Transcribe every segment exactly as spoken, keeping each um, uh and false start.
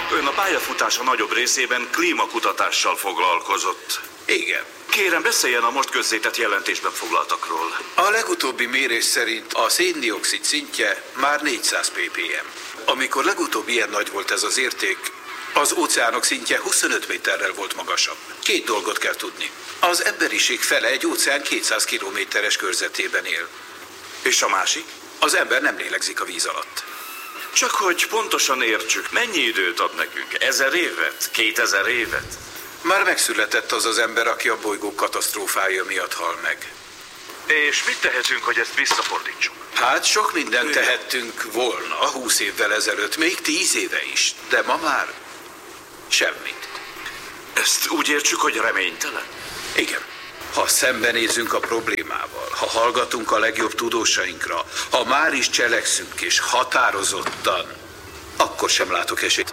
Ön a pályafutása nagyobb részében klímakutatással foglalkozott. Igen. Kérem, beszéljen a most közzétett jelentésben foglaltakról. A legutóbbi mérés szerint a széndioxid szintje már négyszáz ppm. Amikor legutóbb ilyen nagy volt ez az érték, az óceánok szintje huszonöt méterrel volt magasabb. Két dolgot kell tudni. Az emberiség fele egy óceán kétszáz kilométeres körzetében él. És a másik? Az ember nem lélegzik a víz alatt. Csak hogy pontosan értsük, mennyi időt ad nekünk? Ezer évet? Kétezer évet? Már megszületett az az ember, aki a bolygó katasztrófája miatt hal meg. És mit tehetünk, hogy ezt visszafordítsuk? Hát sok mindent tehettünk volna húsz évvel ezelőtt, még tíz éve is, de ma már semmit. Ezt úgy értsük, hogy reménytelen? Igen. Ha szembenézünk a problémával, ha hallgatunk a legjobb tudósainkra, ha már is cselekszünk és határozottan, akkor sem látok esélyt.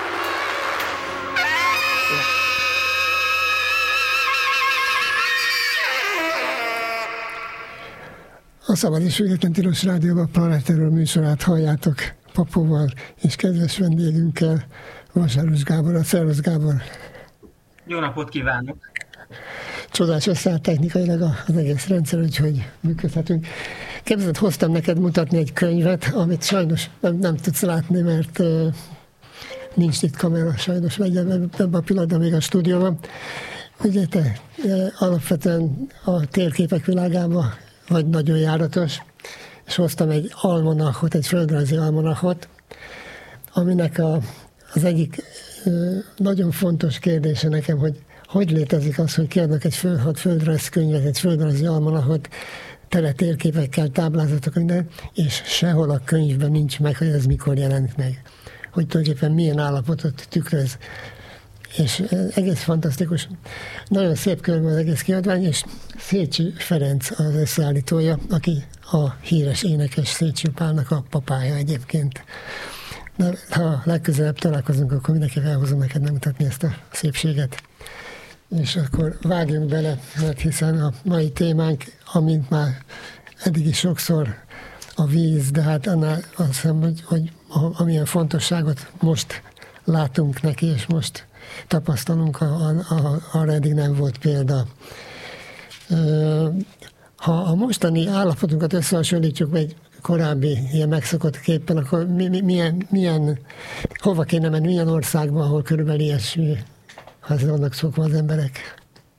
A Szabad és Független Tilos Rádióban a Planet Erről műsorát halljátok Papóval és kedves vendégünkkel, Vasáros Gáborral. Szervusz, Gábor! Jó napot kívánok! Csodás összeállt technikailag az egész rendszer, úgyhogy működhetünk. Képzeld, hoztam neked mutatni egy könyvet, amit sajnos nem, nem tudsz látni, mert uh, nincs itt kamera, sajnos megy ebben a pillanatban még a stúdióban. Ugye te uh, alapvetően a térképek világában vagy nagyon járatos, és hoztam egy almanachot, egy földrajzi almanachot, aminek a, az egyik uh, nagyon fontos kérdése nekem, hogy hogy létezik az, hogy kiadnak egy föld, földrajzkönyvet, egy földrajzi almanachot, tele térképekkel, táblázatok, minden, és sehol a könyvben nincs meg, hogy ez mikor jelent meg. Hogy tulajdonképpen milyen állapotot tükröz. És egész fantasztikus. Nagyon szép körben az egész kiadvány, és Szécsi Ferenc az összeállítója, aki a híres énekes Szécsi Pálnak a papája egyébként. De ha legközelebb találkozunk, akkor mindenki elhozom neked megmutatni ezt a szépséget. És akkor vágjunk bele, mert hiszen a mai témánk, amint már eddig is sokszor a víz, de hát annál azt hiszem, hogy, hogy amilyen fontosságot most látunk neki, és most tapasztalunk, a, a, arra eddig nem volt példa. Ha a mostani állapotunkat összehasonlítjuk egy korábbi ilyen megszokott képpen, akkor mi, mi, milyen, milyen, hova kéne menni, milyen országban, ahol körülbelül ilyesmi, ha vannak szokva az emberek?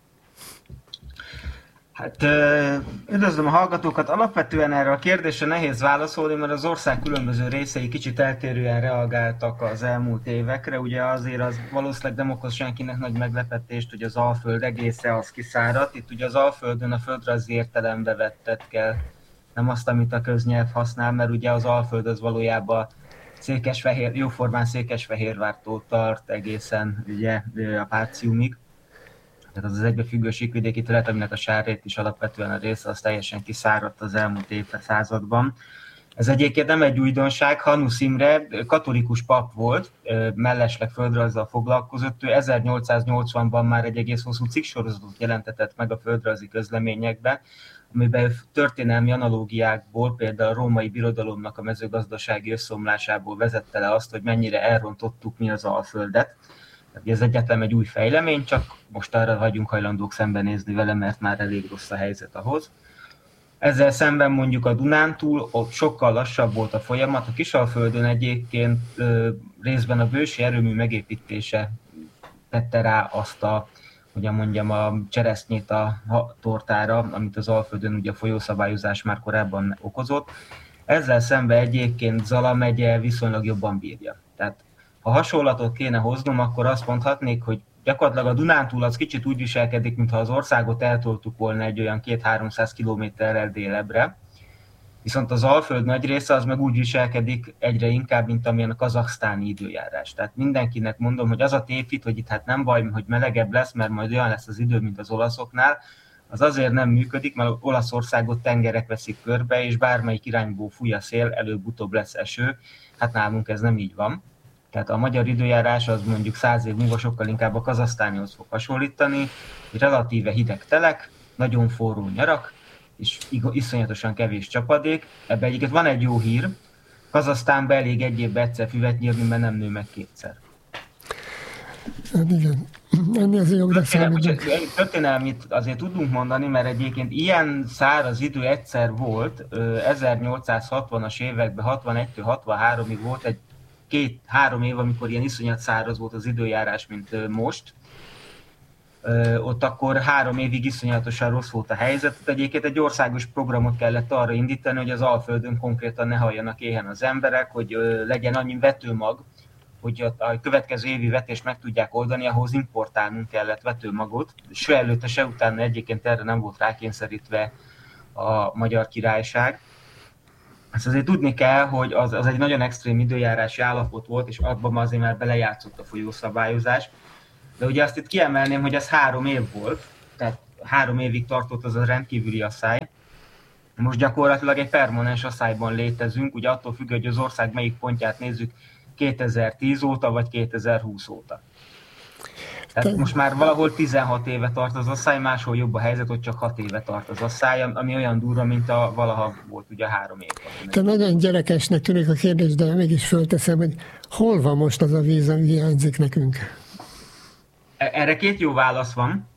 Hát üdvözlöm a hallgatókat. Alapvetően erre a kérdésre nehéz válaszolni, mert az ország különböző részei kicsit eltérően reagáltak az elmúlt évekre. Ugye azért az valószínűleg nem okoz senkinek nagy meglepetést, hogy az Alföld egésze az kiszáradt. Itt ugye az Alföldön a földrajzi értelembe vettet kell, nem azt, amit a köznyelv használ, mert ugye az Alföld az valójában Székesfehér, jóformán Székesfehérvártól tart egészen ugye a Páciumig. Tehát az az egybefüggő síkvidéki terület, aminek a sárrét is alapvetően a része, az teljesen kiszáradt az elmúlt évszázadban. Ez egyébként nem egy újdonság, Hanusz Imre katolikus pap volt, mellesleg földrajzzal foglalkozott, ő ezernyolcszáznyolcvanban már egy egész hosszú cikksorozatot jelentetett meg a földrajzi közleményekben, amiben történelmi analógiákból, például a római birodalomnak a mezőgazdasági összeomlásából vezette le azt, hogy mennyire elrontottuk mi az Alföldet. Ez egyáltalán egy új fejlemény, csak most arra vagyunk hajlandók szembenézni vele, mert már elég rossz a helyzet ahhoz. Ezzel szemben mondjuk a Dunántúl ott sokkal lassabb volt a folyamat. A Kisalföldön egyébként részben a bősi erőmű megépítése tette rá azt a, hogyan mondjam, a cseresznyét a tortára, amit az Alföldön ugye a folyószabályozás már korábban okozott. Ezzel szemben egyébként Zala megye viszonylag jobban bírja. Tehát ha hasonlatot kéne hoznom, akkor azt mondhatnék, hogy gyakorlatilag a Dunántúl az kicsit úgy viselkedik, mintha az országot eltoltuk volna egy olyan kétszáz-háromszáz kilométerrel délebbre. Viszont az Alföld nagy része az meg úgy viselkedik egyre inkább, mint amilyen a kazaksztáni időjárás. Tehát mindenkinek mondom, hogy az a tévhit, hogy itt hát nem baj, hogy melegebb lesz, mert majd olyan lesz az idő, mint az olaszoknál, az azért nem működik, mert Olaszországot tengerek veszik körbe, és bármelyik irányból fúj a szél, előbb-utóbb lesz eső. Hát nálunk ez nem így van. Tehát a magyar időjárás az mondjuk száz év múlva sokkal inkább a kazahsztánihoz fog hasonlítani, relatíve hideg telek, nagyon forró nyarak, és iszonyatosan kevés csapadék. Ebben egyébként van egy jó hír, Kazahsztánban elég egy évben egyszer füvet nyírni, mert nem nő meg kétszer. Hát igen, ennél az jobbra számítunk. Történelmit azért tudunk mondani, mert egyébként ilyen száraz idő egyszer volt, ezernyolcszázhatvanas években, hatvanegytől hatvanháromig volt egy két-három év, amikor ilyen iszonyat száraz volt az időjárás, mint most. Ott akkor három évig iszonyatosan rossz volt a helyzet. Egyébként egy országos programot kellett arra indítani, hogy az Alföldön konkrétan ne halljanak éhen az emberek, hogy legyen annyi vetőmag, hogy a következő évi vetést meg tudják oldani, ahhoz importálnunk kellett vetőmagot. Se előtte, se utána egyébként erre nem volt rákényszerítve a Magyar Királyság. Ezt azért tudni kell, hogy az, az egy nagyon extrém időjárási állapot volt, és abban azért már belejátszott a folyószabályozás. De ugye azt itt kiemelném, hogy ez három év volt, tehát három évig tartott az a rendkívüli asszály. Most gyakorlatilag egy permanens asszályban létezünk, ugye attól függ, hogy az ország melyik pontját nézzük, kétezer-tíz óta vagy kétezer-húsz óta. Tehát most már valahol tizenhat éve tart az asszály, máshol jobb a helyzet, hogy csak hat éve tart az asszály, ami olyan durva, mint a valaha volt ugye három év. Te nagyon gyerekesnek tűnik a kérdés, de mégis fölteszem, hogy hol van most az a víz, ami hiányzik nekünk? Erre két jó válasz van.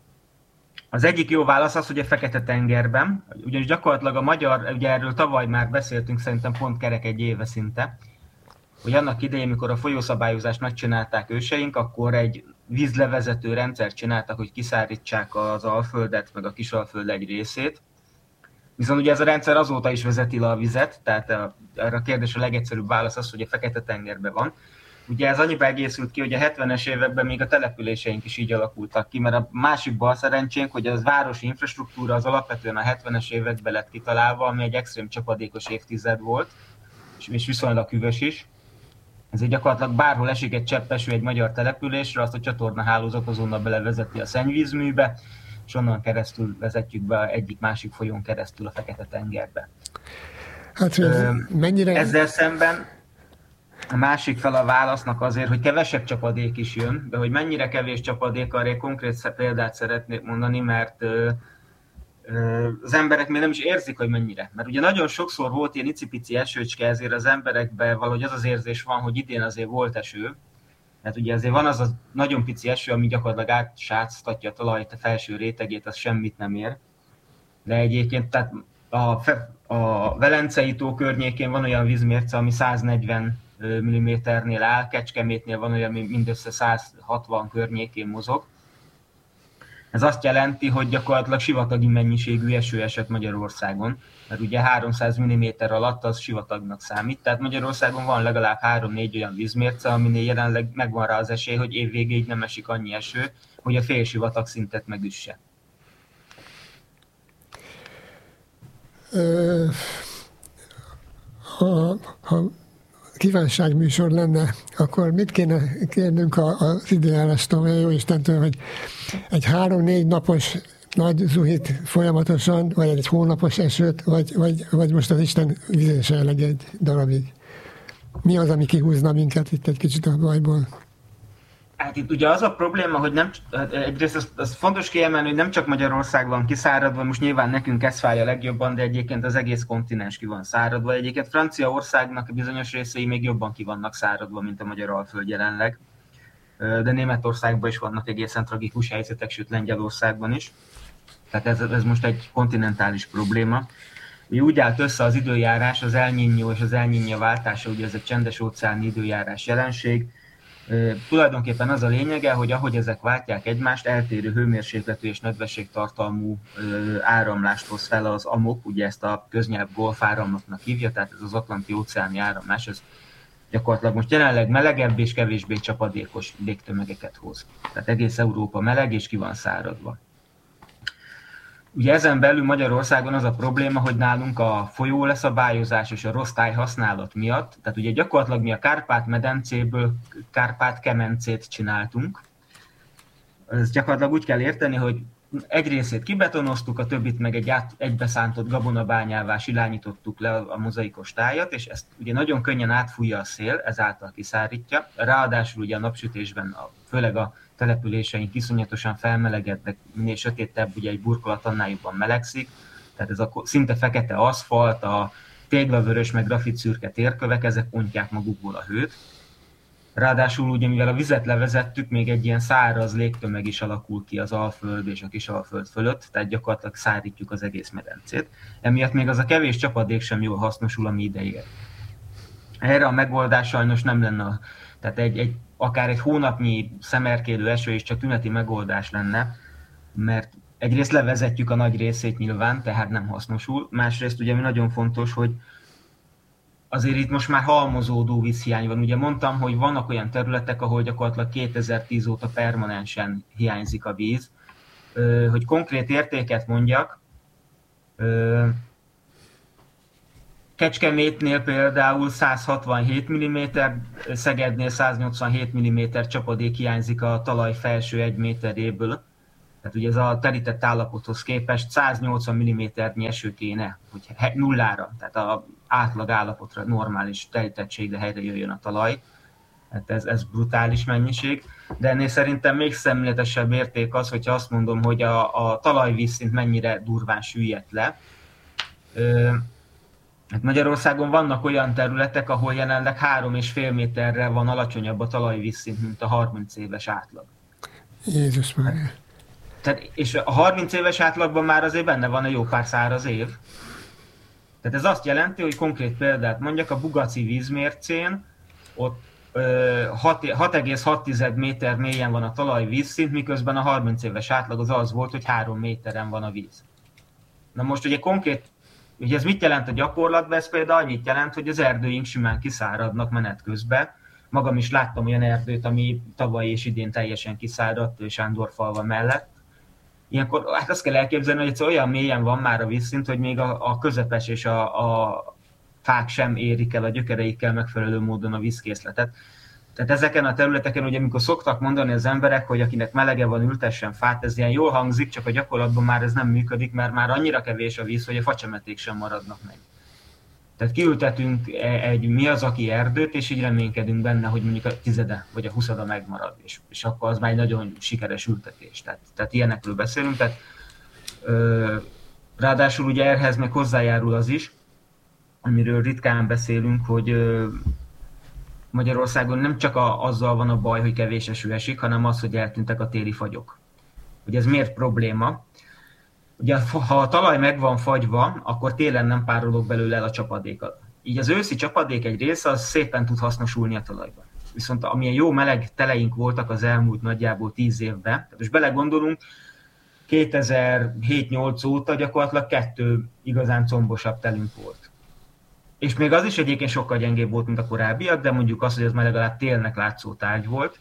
Az egyik jó válasz az, hogy a Fekete-tengerben, ugyanis gyakorlatilag a magyar, ugye erről tavaly már beszéltünk, szerintem pont kerek egy éve szinte, hogy annak idején, amikor a folyószabályozást megcsinálták őseink, akkor egy vízlevezető rendszert csináltak, hogy kiszárítsák az Alföldet, meg a Kisalföld egy részét. Viszont ugye ez a rendszer azóta is vezeti le a vizet, tehát a, erre a kérdésre a legegyszerűbb válasz az, hogy a Fekete-tengerben van. Ugye ez annyiba egészült ki, hogy a hetvenes években még a településeink is így alakultak ki, mert a másik bal szerencsénk, hogy az városi infrastruktúra az alapvetően a hetvenes években lett kitalálva, ami egy extrém csapadékos évtized volt, és viszonylag hűvös is. Ezért gyakorlatilag bárhol esik egy csepp eső egy magyar településre, azt a csatornahálózat azonnal belevezeti a szennyvízműbe, és onnan keresztül vezetjük be egyik-másik folyón keresztül a Fekete-tengerbe. Hát, mennyire... Ezzel szemben a másik fel a válasznak azért, hogy kevesebb csapadék is jön, de hogy mennyire kevés csapadék, arra egy konkrét példát szeretnék mondani, mert ö, ö, az emberek még nem is érzik, hogy mennyire. Mert ugye nagyon sokszor volt ilyen icipici esőcske, ezért az emberekben valahogy az az érzés van, hogy idén azért volt eső. Tehát ugye azért van az a nagyon pici eső, ami gyakorlatilag átsátsztatja a talajt, a felső rétegét, az semmit nem ér. De egyébként tehát a, a Velencei tó környékén van olyan vízmérce, ami száznegyven milliméternél áll, Kecskemétnél van olyan, ami mindössze száz hatvan környékén mozog. Ez azt jelenti, hogy gyakorlatilag sivatagi mennyiségű eső esett Magyarországon, mert ugye háromszáz milliméter alatt az sivatagnak számít, tehát Magyarországon van legalább három-négy olyan vízmérce, aminél jelenleg megvan rá az esély, hogy év végéig nem esik annyi eső, hogy a fél sivatag szintet megüsse. Ö, ha, ha kívánságműsor lenne, akkor mit kéne kérnünk az időjárástól, vagy jó Istentől, hogy egy három-négy napos nagy zuhit folyamatosan, vagy egy hónapos esőt, vagy, vagy, vagy most az Isten vizése elég egy darabig. Mi az, ami kihúzna minket itt egy kicsit a bajból? Hát itt ugye az a probléma, hogy nem, egyrészt az, az fontos kiemelni, hogy nem csak Magyarország van kiszáradva, most nyilván nekünk ez fáj a legjobban, de egyébként az egész kontinens ki van száradva. Egyébként Franciaországnak a bizonyos részei még jobban ki vannak száradva, mint a Magyar Alföld jelenleg. De Németországban is vannak egészen tragikus helyzetek, sőt Lengyelországban is. Tehát ez, ez most egy kontinentális probléma. Úgy állt össze az időjárás, az El Niño és az El Niña váltása, ugye ez egy csendes óceáni időjárás jelenség. E, tulajdonképpen az a lényege, hogy ahogy ezek váltják egymást, eltérő hőmérsékletű és nedvességtartalmú e, áramlást hoz fel az amok, ugye ezt a köznyelv Golf áramlatnak hívja, tehát ez az atlanti óceáni áramlás, ez gyakorlatilag most jelenleg melegebb és kevésbé csapadékos légtömegeket hoz. Tehát egész Európa meleg és ki van száradva. Ugye ezen belül Magyarországon az a probléma, hogy nálunk a folyóleszabályozás és a rossz tájhasználat miatt, tehát ugye gyakorlatilag mi a Kárpát-medencéből Kárpát-kemencét csináltunk. Ez gyakorlatilag úgy kell érteni, hogy egy részét kibetonoztuk, a többit meg egy át, egybeszántott gabonabányává silányítottuk le a mozaikos tájat, és ezt ugye nagyon könnyen átfújja a szél, ezáltal kiszárítja. Ráadásul ugye a napsütésben, a, főleg a településeink iszonyatosan felmelegednek, minél sötétebb, ugye egy burkolat annál jobban melegszik, tehát ez a szinte fekete aszfalt, a téglavörös meg grafitszürke térkövek, ezek ontják magukból a hőt. Ráadásul ugye, mivel a vizet levezettük, még egy ilyen száraz légtömeg is alakul ki az Alföld és a Kisalföld fölött, tehát gyakorlatilag szárítjuk az egész medencét. Emiatt még az a kevés csapadék sem jól hasznosul, ami ide ér. Erre a megoldás sajnos nem lenne, tehát egy, egy, akár egy hónapnyi szemerkélő eső is csak tüneti megoldás lenne, mert egyrészt levezetjük a nagy részét nyilván, tehát nem hasznosul. Másrészt ugye mi nagyon fontos, hogy azért itt most már halmozódó vízhiány van. Ugye mondtam, hogy vannak olyan területek, ahol gyakorlatilag kétezer-tíz óta permanensen hiányzik a víz. Hogy konkrét értéket mondjak, Kecskemétnél például száz hatvanhét milliméter, Szegednél száz nyolcvanhét milliméter csapadék hiányzik a talaj felső egy méteréből. Tehát ugye ez a terített állapothoz képest száz nyolcvan milliméternyi eső kéne, hogy nullára, tehát az átlag állapotra, normális terítettségre helyre jöjjön a talaj. Hát ez, ez brutális mennyiség. De ennél szerintem még szemléletesebb érték az, hogyha azt mondom, hogy a, a talajvízszint mennyire durván süllyedt le. Hát Magyarországon vannak olyan területek, ahol jelenleg három és fél méterrel van alacsonyabb a talajvízszint, mint a harminc éves átlag. Jézus már. Tehát, és a harminc éves átlagban már azért benne van egy jó pár száraz év. Tehát ez azt jelenti, hogy konkrét példát mondjak, a Bugaci vízmércén ott hat egész hat méter mélyen van a talajvízszint, miközben a harminc éves átlag az az volt, hogy három méteren van a víz. Na most ugye konkrét, ugye ez mit jelent a gyakorlatban? Ez például annyit jelent, hogy az erdőink simán kiszáradnak menet közben. Magam is láttam olyan erdőt, ami tavaly és idén teljesen kiszáradt Sándorfalva mellett. Ilyenkor hát azt kell elképzelni, hogy olyan mélyen van már a vízszint, hogy még a, a közepes és a, a fák sem érik el a gyökereikkel megfelelő módon a vízkészletet. Tehát ezeken a területeken, ugye amikor szoktak mondani az emberek, hogy akinek melege van, ültessen fát, ez ilyen jól hangzik, csak a gyakorlatban már ez nem működik, mert már annyira kevés a víz, hogy a facsemeték sem maradnak meg. Tehát kiültetünk egy mi az, aki erdőt, és így reménykedünk benne, hogy mondjuk a tizede vagy a huszada megmarad, és, és akkor az már egy nagyon sikeres ültetés. Tehát, tehát ilyenekről beszélünk. Tehát, ö, ráadásul ugye ehhez meg hozzájárul az is, amiről ritkán beszélünk, hogy ö, Magyarországon nem csak a, azzal van a baj, hogy kevés eső esik, hanem az, hogy eltűntek a téli fagyok. Ugye ez miért probléma? Ugye, ha a talaj meg van fagyva, akkor télen nem párolog belőle el a csapadékat. Így az őszi csapadék egy része az szépen tud hasznosulni a talajban. Viszont amilyen jó meleg teleink voltak az elmúlt nagyjából tíz évben, tehát most belegondolunk, kétezer-hét nyolc óta gyakorlatilag kettő igazán combosabb telünk volt. És még az is egyébként sokkal gyengébb volt, mint a korábbiak, de mondjuk azt, hogy ez már legalább télnek látszó tárgy volt.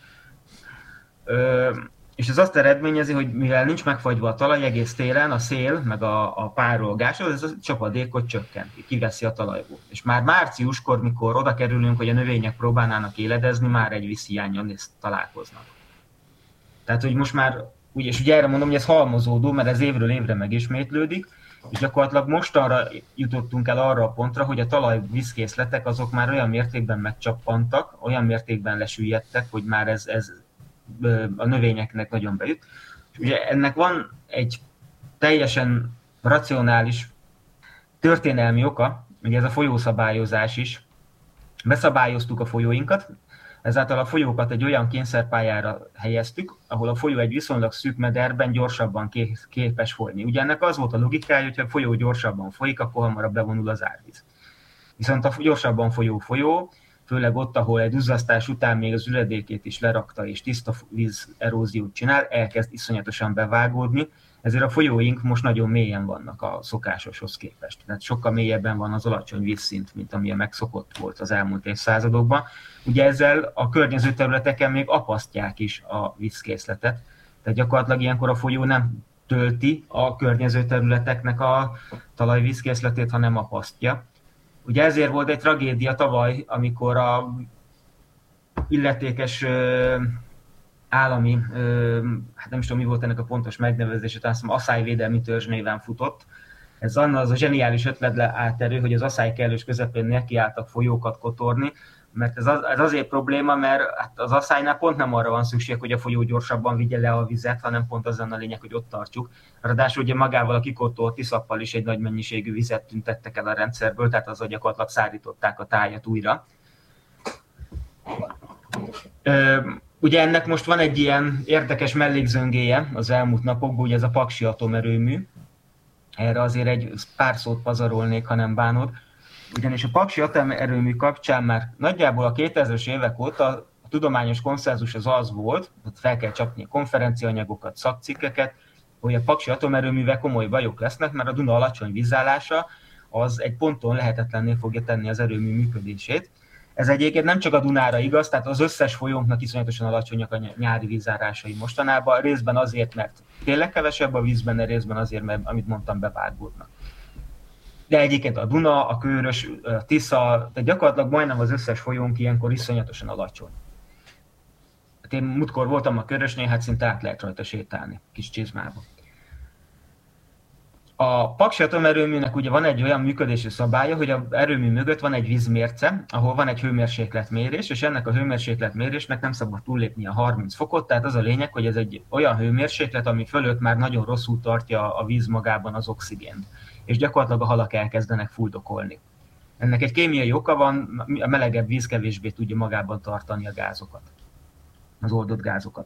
Ö, és ez azt eredményezi, hogy mivel nincs megfagyva a talaj egész télen, a szél, meg a, a párolgás, az, ez a csapadékot csökkenti, kiveszi a talajból. És már márciuskor, mikor oda kerülünk, hogy a növények próbálnának éledezni, már egy vízhiánnyal találkoznak. Tehát, hogy most már, ugye, és ugye erre mondom, hogy ez halmozódó, mert ez évről évre megismétlődik, és gyakorlatilag mostanra jutottunk el arra a pontra, hogy a talaj vízkészletek azok már olyan mértékben megcsappantak, olyan mértékben lesüllyedtek, hogy már ez, ez a növényeknek nagyon bejut. És ugye ennek van egy teljesen racionális történelmi oka, ugye ez a folyószabályozás is. Beszabályoztuk a folyóinkat, ezáltal a folyókat egy olyan kényszerpályára helyeztük, ahol a folyó egy viszonylag szűk mederben gyorsabban képes folyni. Ugye ennek az volt a logikája, hogy ha a folyó gyorsabban folyik, akkor hamarabb bevonul az árvíz. Viszont a gyorsabban folyó folyó, főleg ott, ahol egy duzzasztás után még az üledékét is lerakta és tiszta víz eróziót csinál, elkezd iszonyatosan bevágódni, ezért a folyóink most nagyon mélyen vannak a szokásoshoz képest. Tehát sokkal mélyebben van az alacsony vízszint, mint amilyen megszokott volt az elmúlt évszázadokban. Ugye ezzel a környező területeken még apasztják is a vízkészletet. Tehát gyakorlatilag ilyenkor a folyó nem tölti a környező területeknek a talajvízkészletét, hanem apasztja. Ugye ezért volt egy tragédia tavaly, amikor a illetékes állami, hát nem is tudom, mi volt ennek a pontos megnevezése, talán azt asszályvédelmi törzs néven futott. Ez az a zseniális ötlet állt elő, hogy az asszály kellős közepén nekiálltak folyókat kotorni, mert ez, az, ez azért probléma, mert hát az asszálynál pont nem arra van szükség, hogy a folyó gyorsabban vigye le a vizet, hanem pont azon a lényeg, hogy ott tartjuk. Ráadásul ugye magával a kikotolt iszappal is egy nagy mennyiségű vizet tüntettek el a rendszerből, tehát azzal gyakorlatilag szárították a tájat újra. Ugye ennek most van egy ilyen érdekes mellékzöngéje az elmúlt napokban, ugye ez a Paksi atomerőmű. Erre azért egy pár szót pazarolnék, ha nem bánod. Ugyanis a Paksi atomerőmű kapcsán már nagyjából a kétezres évek óta a tudományos konszenzus az az volt, hogy fel kell csapni konferenciaanyagokat, szakcikkeket, hogy a Paksi atomerőművel komoly bajok lesznek, mert a Duna alacsony vízállása az egy ponton lehetetlenné fogja tenni az erőmű működését. Ez egyébként nem csak a Dunára igaz, tehát az összes folyónknak iszonyatosan alacsonyak a nyári vízárásai mostanában, részben azért, mert tényleg kevesebb a vízben, de részben azért, mert, amit mondtam, bevágódnak. De egyébként a Duna, a Kőrös, a Tisza, tehát gyakorlatilag majdnem az összes folyónk ilyenkor iszonyatosan alacsony. Hát én múltkor voltam a Körösnél, hát szinte át lehet rajta sétálni, kis csizmába. A Paksi atomerőműnek ugye van egy olyan működési szabálya, hogy az erőmű mögött van egy vízmérce, ahol van egy hőmérsékletmérés, és ennek a hőmérsékletmérésnek nem szabad túllépni a harminc fokot, tehát az a lényeg, hogy ez egy olyan hőmérséklet, ami fölött már nagyon rosszul tartja a víz magában az oxigént, és gyakorlatilag a halak elkezdenek fuldokolni. Ennek egy kémiai oka van, a melegebb víz kevésbé tudja magában tartani a gázokat, az oldott gázokat.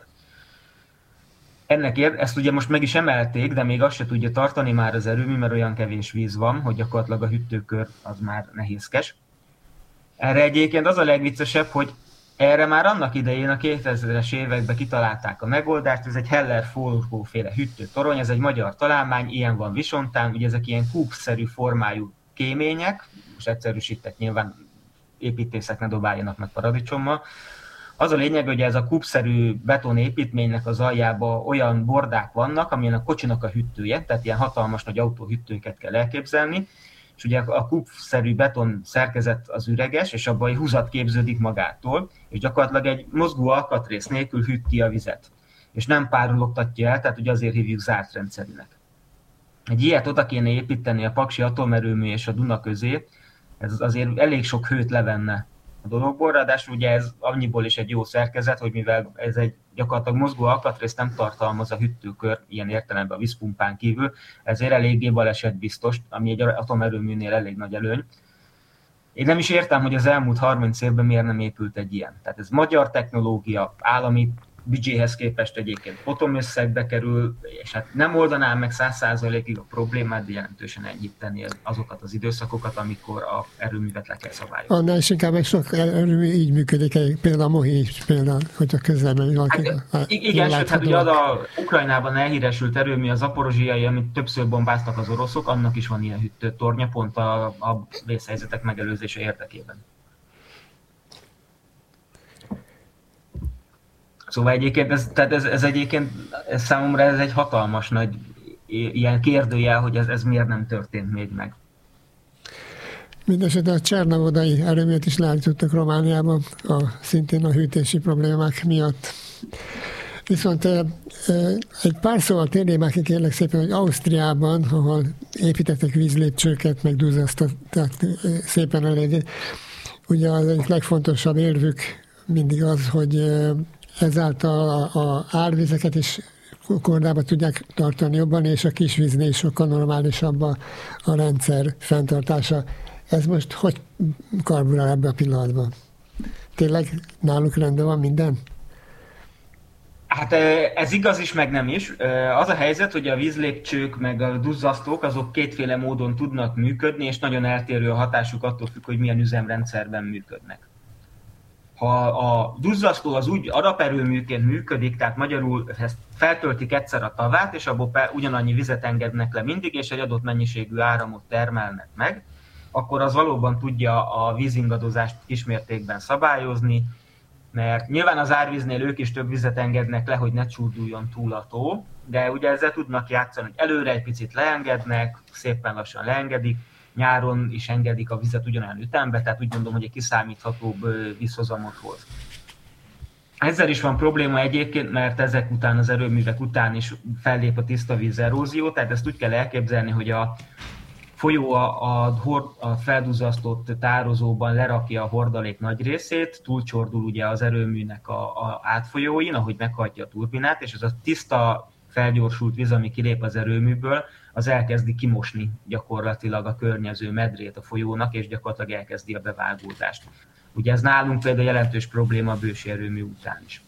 Ennek ér, ezt ugye most meg is emelték, de még azt se tudja tartani már az erőmű, mert olyan kevés víz van, hogy gyakorlatilag a hűtőkör az már nehézkes. Erre egyébként az a legviccesebb, hogy erre már annak idején a kétezres években kitalálták a megoldást, ez egy Heller-Folkó féle hűtőtorony, ez egy magyar találmány, ilyen van Visontán, ugye ezek ilyen kúbszerű formájú kémények, most egyszerűsített nyilván építészek ne dobáljanak meg paradicsommal. Az a lényeg, hogy ez a kúbszerű betonépítménynek az aljában olyan bordák vannak, amilyen a kocsinak a hűtője, tehát ilyen hatalmas nagy autóhűtőket kell elképzelni, és ugye a kúbszerű beton szerkezet az üreges, és abban egy húzat képződik magától, és gyakorlatilag egy mozgó alkatrész nélkül hűt ki a vizet, és nem párologtatja el, tehát ugye azért hívjuk zárt rendszerűnek. Egy ilyet oda kéne építeni a Paksi atomerőmű és a Duna közé, ez azért elég sok hőt levenne a dologból, ráadásul ugye ez annyiból is egy jó szerkezet, hogy mivel ez egy gyakorlatilag mozgó alkatrészt nem tartalmaz a hűtőkör ilyen értelemben a vízpumpán kívül, ezért eléggé balesetbiztos, ami egy atomerőműnél elég nagy előny. Én nem is értem, hogy az elmúlt harminc évben miért nem épült egy ilyen. Tehát ez magyar technológia, állami büdzséhez képest egyébként potomösszegbe kerül, és hát nem oldaná meg száz százalékig a problémát, de jelentősen enyhíteni azokat az időszakokat, amikor a erőművet le kell szabályozni. Annál is inkább egy sok erőmű így működik, például a Mohi is például, hogyha közelben van. Hát, igen, sőt, hát ugye az a Ukrajnában elhíresült erőmű, a zaporozsiai, amit többször bombáztak az oroszok, annak is van ilyen hűtőtornya, pont a, a vészhelyzetek megelőzése érdekében. Szóval egyébként ez, tehát ez, ez egyébként ez számomra ez egy hatalmas nagy ilyen kérdőjel, hogy ez, ez miért nem történt még meg. Mindenesetre a csernovodai erőművet is leállítottak Romániában, a, szintén a hűtési problémák miatt. Viszont egy pár szóval térjél már ki, kérlek szépen, hogy Ausztriában, ahol építettek vízlépcsőket, meg duzzasztották szépen eléggé, ugye az egyik legfontosabb érvük mindig az, hogy ezáltal a, a árvizeket is kordába tudják tartani jobban, és a kisvíznél is sokkal normálisabb a, a rendszer fenntartása. Ez most hogy karbulál ebbe a pillanatban? Tényleg náluk rendben van minden? Hát ez igaz is, meg nem is. Az a helyzet, hogy a vízlépcsők meg a duzzasztók azok kétféle módon tudnak működni, és nagyon eltérő a hatásuk attól függ, hogy milyen üzemrendszerben működnek. Ha a duzzasztó az úgy adaperőműként működik, tehát magyarul ezt feltöltik egyszer a tavát, és abból ugyanannyi vizet engednek le mindig, és egy adott mennyiségű áramot termelnek meg, akkor az valóban tudja a vízingadozást kismértékben szabályozni, mert nyilván az árvíznél ők is több vizet engednek le, hogy ne csúrduljon túl a tó, de ugye ezzel tudnak játszani, hogy előre egy picit leengednek, szépen lassan leengedik, nyáron is engedik a vizet ugyanolyan ütembe, tehát úgy gondolom, hogy egy kiszámíthatóbb vízhozamot hoz. Ezzel is van probléma egyébként, mert ezek után, az erőművek után is fellép a tiszta víz erózió, tehát ezt úgy kell elképzelni, hogy a folyó a, a, a felduzzasztott tározóban lerakja a hordalék nagy részét, túlcsordul ugye az erőműnek a, a átfolyóin, ahogy meghajtja a turbinát, és az a tiszta felgyorsult víz, ami kilép az erőműből, az elkezdi kimosni gyakorlatilag a környező medrét a folyónak, és gyakorlatilag elkezdi a bevágódást. Ugye ez nálunk például jelentős probléma a bősi erőmű után is.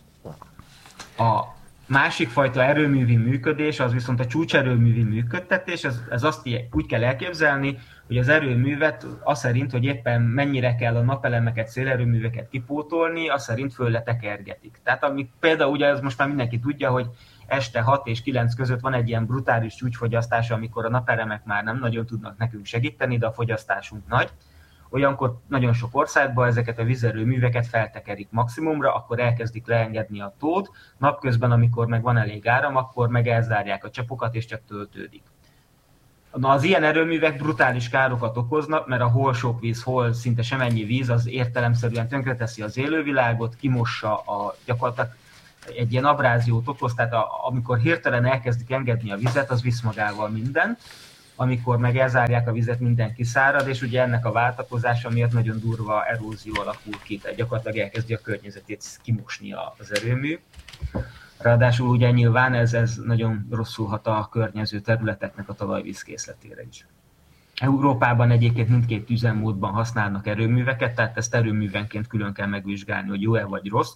A másik fajta erőművi működés, az viszont a csúcserőművi működtetés, ez, ez azt úgy kell elképzelni, hogy az erőművet az szerint, hogy éppen mennyire kell a napelemeket, szélerőműveket kipótolni, az szerint föl letekergetik. Tehát ami, például ugye ez most már mindenki tudja, hogy este hat és kilenc között van egy ilyen brutális csúcsfogyasztás, amikor a napelemek már nem nagyon tudnak nekünk segíteni, de a fogyasztásunk nagy. Olyankor nagyon sok országban ezeket a vízerőműveket feltekerik maximumra, akkor elkezdik leengedni a tót, napközben, amikor meg van elég áram, akkor meg elzárják a csapokat, és csak töltődik. Na, az ilyen erőművek brutális károkat okoznak, mert a hol sok víz, hol szinte semennyi víz, az értelemszerűen tönkreteszi az élővilágot, kimossa a gyakorlatilag egy ilyen abráziót okoz, tehát a, amikor hirtelen elkezdik engedni a vizet, az visz magával mindent, amikor meg elzárják a vizet, minden kiszárad, és ugye ennek a váltakozása miatt nagyon durva erózió alakul ki, tehát gyakorlatilag elkezdi a környezetét kimosni az erőmű. Ráadásul ugye nyilván ez, ez nagyon rosszul hat a környező területeknek a talajvízkészletére is. Európában egyébként mindkét üzemmódban használnak erőműveket, tehát ezt erőművenként külön kell megvizsgálni, hogy jó-e vagy rossz.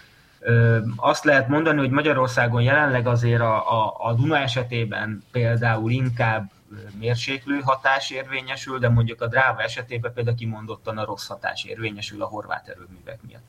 Azt lehet mondani, hogy Magyarországon jelenleg azért a, a, a Duna esetében például inkább mérséklő hatás érvényesül, de mondjuk a Dráva esetében például kimondottan a rossz hatás érvényesül a horvát erőművek miatt.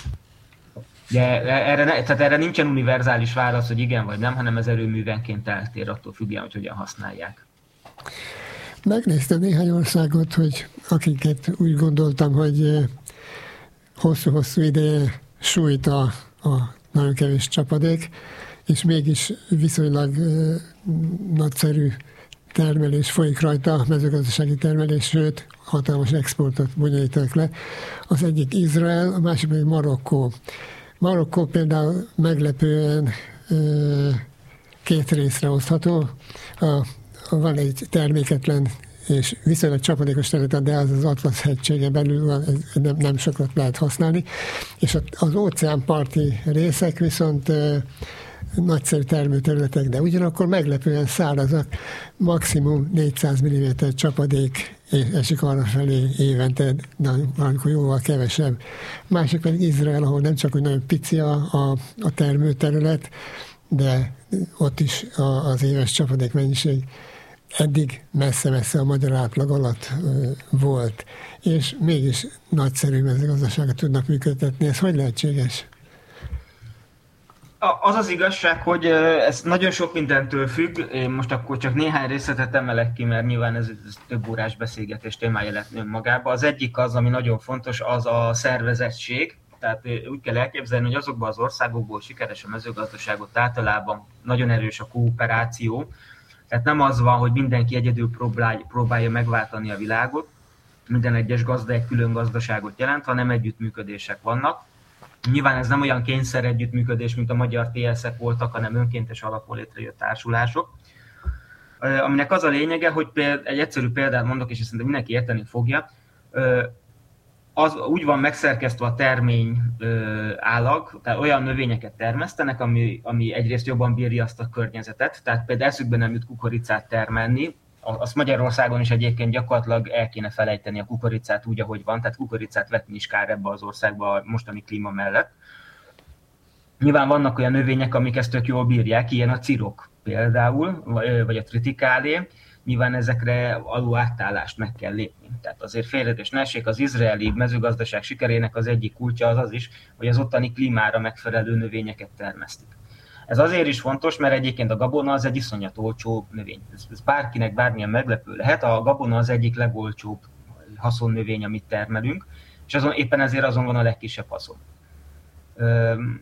De erre, tehát erre nincsen univerzális válasz, hogy igen vagy nem, hanem ez erőművenként eltér attól függően, hogy hogyan használják. Megnéztem néhány országot, hogy akiket úgy gondoltam, hogy hosszú-hosszú ideje sújt a, a nagyon kevés csapadék, és mégis viszonylag nagyszerű termelés folyik rajta, mezőgazdasági termelés, sőt, hatalmas exportot bonyolítanak le. Az egyik Izrael, a másik pedig Marokkó. Marokkó például meglepően két részre osztható. A, a, van egy terméketlen és viszonylag csapadékos terület, de az az Atlasz hegysége belül van, nem, nem sokat lehet használni. És az óceánparti részek viszont nagyszerű termőterületek, de ugyanakkor meglepően szárazak, maximum négyszáz milliméter csapadék esik arra felé évente, de valamikor jóval kevesebb. Másik pedig Izrael, ahol nem csak, hogy nagyon pici a, a, a termőterület, de ott is a, az éves csapadék mennyiség eddig messze-messze a magyar átlag alatt ö, volt, és mégis nagyszerű mezőgazdaságot tudnak működtetni. Ez hogy lehetséges? Az az igazság, hogy ez nagyon sok mindentől függ, én most akkor csak néhány részletet emelek ki, mert nyilván ez, ez több órás beszélgetés témája lett önmagában. Az egyik az, ami nagyon fontos, az a szervezettség. Tehát úgy kell elképzelni, hogy azokban az országokból sikeres a mezőgazdaságot általában nagyon erős a kooperáció. Tehát nem az van, hogy mindenki egyedül próbálja, próbálja megváltani a világot, minden egyes gazda egy külön gazdaságot jelent, hanem együttműködések vannak. Nyilván ez nem olyan kényszer együttműködés, mint a magyar té es-ek voltak, hanem önkéntes alapon létrejött társulások. Aminek az a lényege, hogy például, egy egyszerű példát mondok, és szerintem mindenki érteni fogja, az úgy van megszerkesztve a termény állag, tehát olyan növényeket termesztenek, ami, ami egyrészt jobban bírja azt a környezetet, tehát például eszükbe nem jut kukoricát termelni, azt Magyarországon is egyébként gyakorlatilag el kéne felejteni a kukoricát úgy, ahogy van, tehát kukoricát vetni is kár ebbe az országba a mostani klíma mellett. Nyilván vannak olyan növények, amik ezt tök jól bírják, ilyen a cirok például, vagy a tritikálé. Nyilván ezekre alul átállást meg kell lépni. Tehát azért félreértés ne essék, az izraeli mezőgazdaság sikerének az egyik kulcsa az az is, hogy az ottani klímára megfelelő növényeket termesztik. Ez azért is fontos, mert egyébként a gabona az egy iszonyat olcsó növény. Ez, ez bárkinek bármilyen meglepő lehet. A gabona az egyik legolcsóbb haszonnövény, amit termelünk, és azon, éppen ezért azon van a legkisebb haszon. Üm,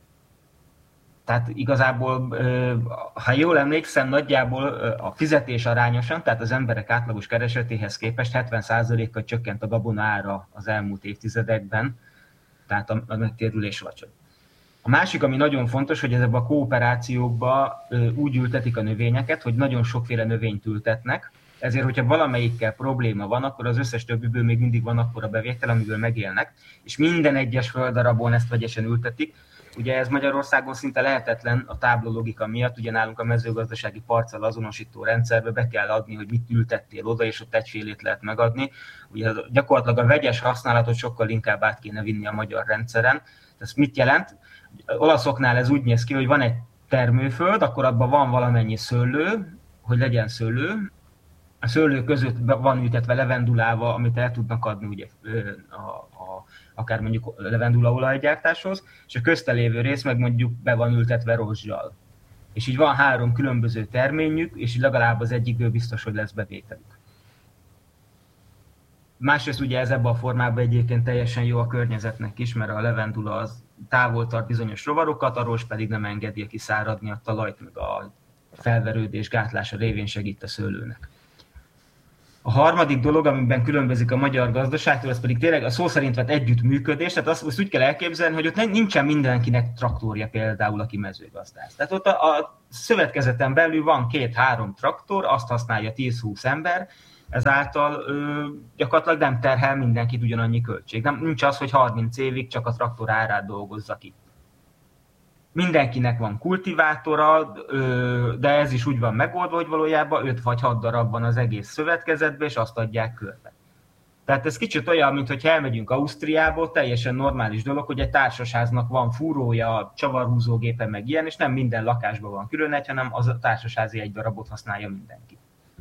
tehát igazából, ha jól emlékszem, nagyjából a fizetés arányosan, tehát az emberek átlagos keresetéhez képest hetven százalékkal csökkent a gabona ára az elmúlt évtizedekben, tehát a megtérülés alacsony. A másik, ami nagyon fontos, hogy ezekben a kooperációkban úgy ültetik a növényeket, hogy nagyon sokféle növényt ültetnek, ezért, hogyha valamelyikkel probléma van, akkor az összes többiből még mindig van akkora bevétel, amiből megélnek, és minden egyes földdarabon ezt vegyesen ültetik, Ugye ez Magyarországon szinte lehetetlen a táblologika miatt, ugye nálunk a mezőgazdasági parcell azonosító rendszerbe be kell adni, hogy mit ültettél oda, és ott egyfélét lehet megadni. Ugye gyakorlatilag a vegyes használatot sokkal inkább át kéne vinni a magyar rendszeren. Ez mit jelent? Olaszoknál ez úgy néz ki, hogy van egy termőföld, akkor abban van valamennyi szőlő, hogy legyen szőlő. A szőlő között van ültetve levendulával, amit el tudnak adni ugye, a, a, akár mondjuk levendula olajgyártáshoz, és a közte lévő rész meg mondjuk be van ültetve rozsdal. És így van három különböző terményük, és legalább az egyikből biztos, hogy lesz bevételük. Másrészt ugye ez ebben a formában egyébként teljesen jó a környezetnek is, mert a levendula az távol tart bizonyos rovarokat, a rozs pedig nem engedi kiszáradni a talajt, meg a felverődés gátlása révén segít a szőlőnek. A harmadik dolog, amiben különbözik a magyar gazdaságtól, az pedig tényleg a szó szerint vett együttműködés. Tehát azt, azt úgy kell elképzelni, hogy ott nincsen mindenkinek traktorja például, aki mezőgazdász. Tehát ott a, a szövetkezeten belül van két-három traktor, azt használja tíz-húsz ember, ezáltal ö, gyakorlatilag nem terhel mindenkit ugyanannyi költség. Nem, nincs az, hogy harminc évig csak a traktor árát dolgozza ki. Mindenkinek van kultivátora, de ez is úgy van megoldva, hogy valójában öt vagy hat darab van az egész szövetkezetben, és azt adják körbe. Tehát ez kicsit olyan, mintha elmegyünk Ausztriából, teljesen normális dolog, hogy egy társasháznak van fúrója, csavarhúzógépe, meg ilyen, és nem minden lakásban van külön egy, hanem az a társasházi egy darabot használja mindenki.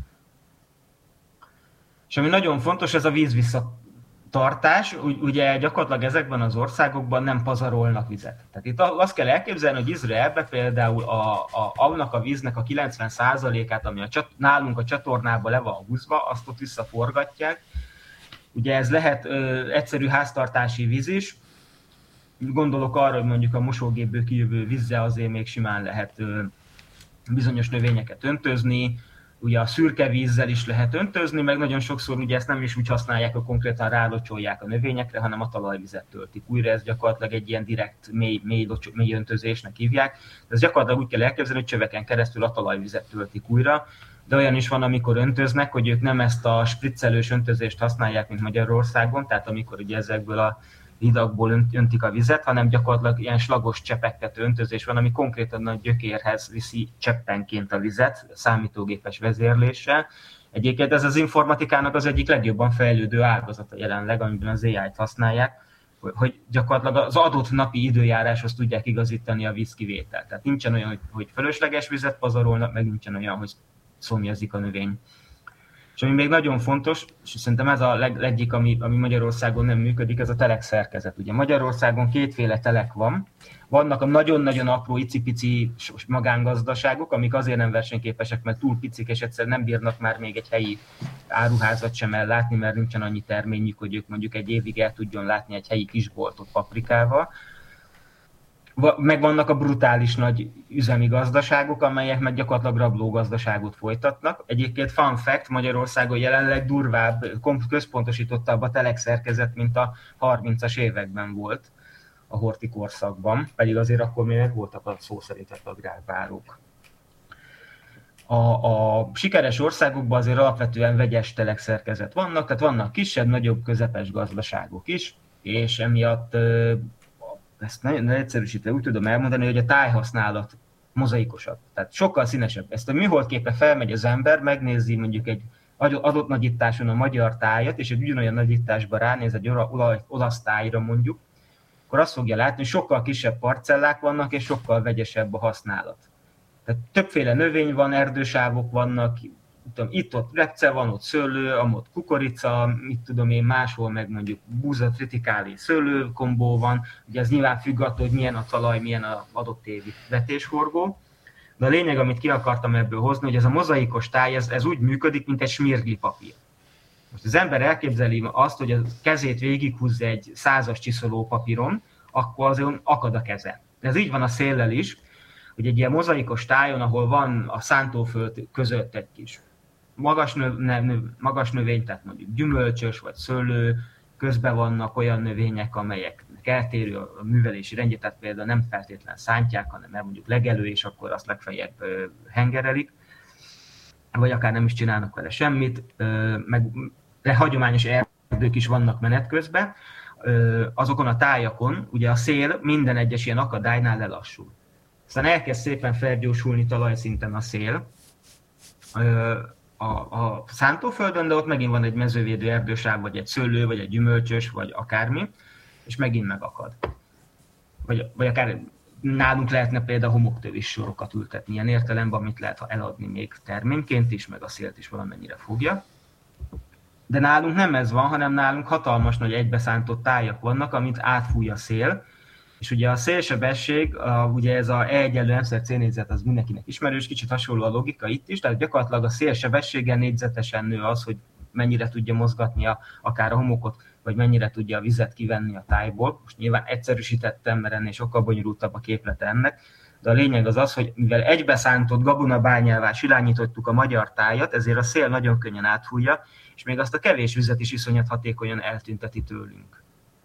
És ami nagyon fontos, ez a vízvisszatartás. Ugye gyakorlatilag ezekben az országokban nem pazarolnak vizet. Tehát itt azt kell elképzelni, hogy Izraelben például a, a, annak a víznek a kilencven százalékát, ami a csat, nálunk a csatornába le van húzva, azt ott visszaforgatják. Ugye ez lehet ö, egyszerű háztartási víz is. Gondolok arra, hogy mondjuk a mosógépből kijövő vízzel azért még simán lehet ö, bizonyos növényeket öntözni. Ugye a szürke vízzel is lehet öntözni, meg nagyon sokszor ugye ezt nem is úgy használják, hogy konkrétan rálocsolják a növényekre, hanem a talajvizet töltik újra. Ez gyakorlatilag egy ilyen direkt mély, mély, mély öntözésnek hívják. Ez gyakorlatilag úgy kell elképzelni, hogy csöveken keresztül a talajvizet töltik újra. De olyan is van, amikor öntöznek, hogy ők nem ezt a spriccelős öntözést használják, mint Magyarországon, tehát amikor ugye ezekből a hidakból öntik a vizet, hanem gyakorlatilag ilyen slagos cseppeket öntözés van, ami konkrétan a gyökérhez viszi cseppenként a vizet, számítógépes vezérléssel. Egyébként ez az informatikának az egyik legjobban fejlődő ágazata jelenleg, amiben az á í-t használják, hogy gyakorlatilag az adott napi időjáráshoz tudják igazítani a vízkivételt. Tehát nincsen olyan, hogy fölösleges vizet pazarolnak, meg nincsen olyan, hogy szomjazik a növény. És ami még nagyon fontos, és szerintem ez a leg, egyik, ami, ami Magyarországon nem működik, ez a telekszerkezet. Ugye Magyarországon kétféle telek van. Vannak a nagyon-nagyon apró, icipici magángazdaságok, amik azért nem versenyképesek, mert túl picik, és egyszerűen nem bírnak már még egy helyi áruházat sem ellátni, mert nincsen annyi terményük, hogy ők mondjuk egy évig el tudjon látni egy helyi kisboltot paprikával. Meg vannak a brutális nagy üzemi gazdaságok, amelyek meg gyakorlatilag rablógazdaságot folytatnak. Egyébként fun fact, Magyarországon jelenleg durvább, központosítottabb a telekszerkezet, mint a harmincas években volt a hortikorszakban, pedig azért akkor még voltak a szó szerint agrárvárók. A, a sikeres országokban azért alapvetően vegyes telekszerkezet vannak, tehát vannak kisebb, nagyobb, közepes gazdaságok is, és emiatt ezt nagyon egyszerűsítve úgy tudom elmondani, hogy a tájhasználat mozaikosabb, tehát sokkal színesebb. Ezt a műholdképre felmegy az ember, megnézi mondjuk egy adott nagyításon a magyar tájat, és egy ugyanolyan nagyításban ránéz egy olasz tájra mondjuk, akkor azt fogja látni, hogy sokkal kisebb parcellák vannak, és sokkal vegyesebb a használat. Tehát többféle növény van, erdősávok vannak, tudom, itt-ott repce van, ott szőlő, amott kukorica, mit tudom én, máshol meg mondjuk búza, tritikálé, szőlő kombó van. Ugye ez nyilván függ attól, hogy milyen a talaj, milyen az adott évi vetéshorgó. De a lényeg, amit ki akartam ebből hozni, hogy ez a mozaikos táj, ez, ez úgy működik, mint egy smirgli papír. Most az ember elképzeli azt, hogy a kezét végighúzza egy százas csiszoló papíron, akkor azért akad a keze. De ez így van a széllel is, hogy egy ilyen mozaikos tájon, ahol van a szántóföld között egy kis magas, növ, növ, magas növény, tehát mondjuk gyümölcsös vagy szőlő, közben vannak olyan növények, amelyeknek eltérő a művelési rendje, tehát például nem feltétlen szántják, hanem mondjuk legelő, és akkor azt legfeljebb hengerelik, vagy akár nem is csinálnak vele semmit, meg hagyományos erdők is vannak menet közben. azokon a tájakon ugye a szél minden egyes ilyen akadálynál lelassul. Aztán elkezd szépen felgyorsulni talajszinten a szél a, a szántóföldön, de ott megint van egy mezővédő erdősáv, vagy egy szőlő, vagy egy gyümölcsös, vagy akármi, és megint megakad. Vagy, vagy akár nálunk lehetne például homoktövis sorokat ültetni, ilyen értelemben, amit lehet eladni még terményként is, meg a szélt is valamennyire fogja. De nálunk nem ez van, hanem nálunk hatalmas nagy egybeszántott tájak vannak, amit átfúj a szél, és ugye a szélsebesség, a, ugye ez a E egyenlő M szer C négyzet, az mindenkinek ismerős, kicsit hasonló a logika itt is, tehát gyakorlatilag a szélsebességgel négyzetesen nő az, hogy mennyire tudja mozgatni a, akár a homokot, vagy mennyire tudja a vizet kivenni a tájból. Most nyilván egyszerűsítettem, mert ennél sokkal bonyolultabb a képlete ennek, de a lényeg az az, hogy mivel egybeszántott gabonabányává silányítottuk a magyar tájat, ezért a szél nagyon könnyen átfújja, és még azt a kevés vizet is iszonyat hatékonyan eltünteti tőlünk.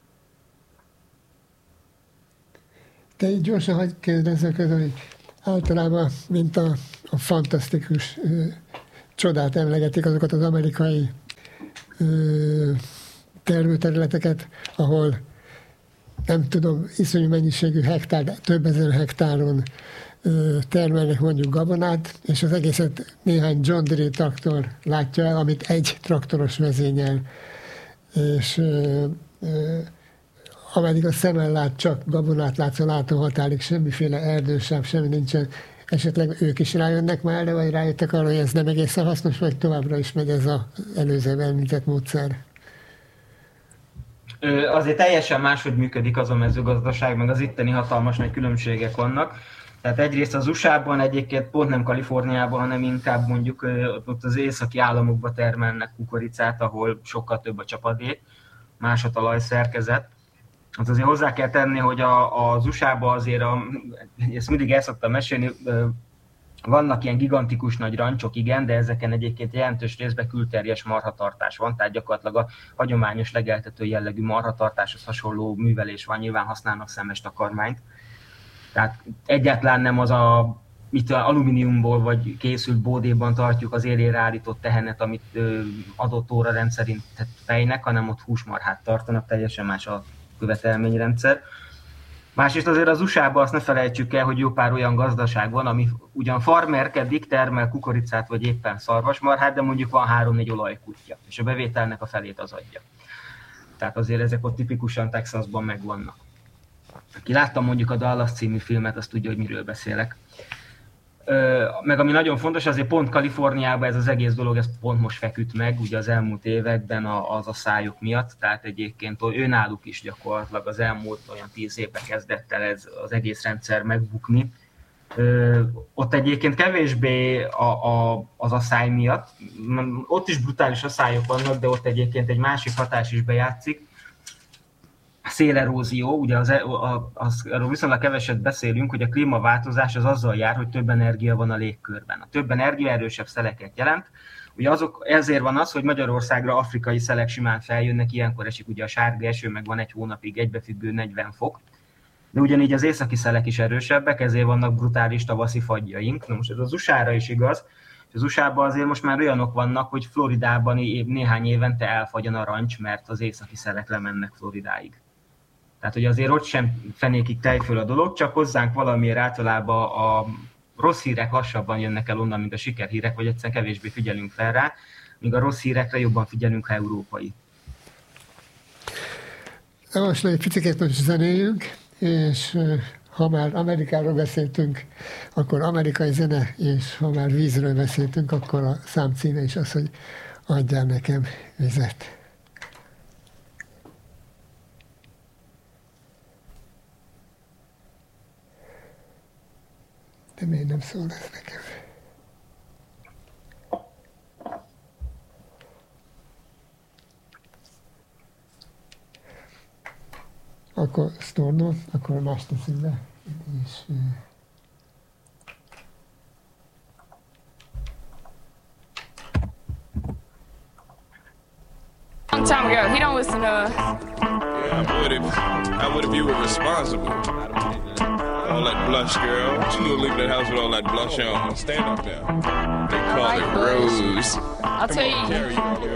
De így gyorsan hagyj kérdezzek, hogy általában, mint a, a fantasztikus ö, csodát emlegetik azokat az amerikai ö, termőterületeket, ahol nem tudom, iszonyú mennyiségű hektár, több ezer hektáron ö, termelnek mondjuk gabonát, és az egészet néhány John Deere traktor látja el, amit egy traktoros vezényel, és ö, ö, ameddig a szemmel lát, csak gabonát látsz a látóhatárig, semmiféle erdősáv, semmi nincsen. Esetleg ők is rájönnek már erre, vagy rájöttek arra, hogy ez nem egészen hasznos, vagy továbbra is megy ez az előző említett módszer? Azért teljesen máshogy működik az a mezőgazdaság, meg az itteni hatalmas nagy különbségek vannak. Tehát egyrészt az u es á-ban egyébként pont nem Kaliforniában, hanem inkább mondjuk ott az északi államokban termelnek kukoricát, ahol sokkal több a csapadék, más a talajszerkezet. Hát azért hozzá kell tenni, hogy a, az u es á-ban azért, a, ezt mindig el szoktam mesélni, vannak ilyen gigantikus nagy rancsok, igen, de ezeken egyébként jelentős részben külterjes marhatartás van, tehát gyakorlatilag a hagyományos legeltető jellegű marhatartáshoz hasonló művelés van, nyilván használnak szemes takarmányt. Tehát egyáltalán nem az a itt alumíniumból vagy készült bódéban tartjuk az élére állított tehenet, amit ö, adott óra rendszerint fejnek, hanem ott húsmarhát tartanak, teljesen más a követelményrendszer. Másrészt azért az u es á-ban azt ne felejtsük el, hogy jó pár olyan gazdaság van, ami ugyan farmerkedik, termel kukoricát vagy éppen szarvasmarhát, de mondjuk van három-négy olajkutya, és a bevételnek a felét az adja. Tehát azért ezek ott tipikusan Texasban megvannak. Aki látta mondjuk a Dallas című filmet, azt tudja, hogy miről beszélek. Meg ami nagyon fontos, azért pont Kaliforniában ez az egész dolog, ez pont most feküdt meg, ugye az elmúlt években az a szájuk miatt, tehát egyébként önálluk is gyakorlatilag az elmúlt olyan tíz évben kezdett el ez az egész rendszer megbukni. Ö, ott egyébként kevésbé a, a, az asszály miatt, ott is brutális asszályok vannak, de ott egyébként egy másik hatás is bejátszik. Szélerózió, ugye az, az, arról viszonylag keveset beszélünk, hogy a klímaváltozás az azzal jár, hogy több energia van a légkörben. A több energia erősebb szeleket jelent. Ugye azok, ezért van az, hogy Magyarországra afrikai szelek simán feljönnek, ilyenkor esik ugye a sárga eső, meg van egy hónapig egybefüggő negyven fok. De ugyanígy az északi szelek is erősebbek, ezért vannak brutális tavaszi fagyjaink. Na most ez az u es á-ra is igaz. Az u es á-ban azért most már olyanok vannak, hogy Floridában néhány évente elfagy a narancs, mert az északi szelek lemennek Floridáig. Tehát, hogy azért ott sem fenékig tejföl a dolog, csak hozzánk valamiért általában a rossz hírek lassabban jönnek el onnan, mint a sikerhírek, vagy egyszerűen kevésbé figyelünk fel rá, míg a rossz hírekre jobban figyelünk, ha európai. Most egy picit most zenéljünk, és ha már Amerikáról beszéltünk, akkor amerikai zene, és ha már vízről beszéltünk, akkor a szám címe is az, hogy adjál nekem vizet. De miért nem szól ez nekem? Akkor Storno, akkor más teszünk be. És, long time ago, he don't listen to us. Yeah, I would if I would if you were responsible. All that blush, girl. What you doing leaving that house with all that blush on? Stand up now. They call like it blush. rose. I'll Come tell on, you. carry you all the way.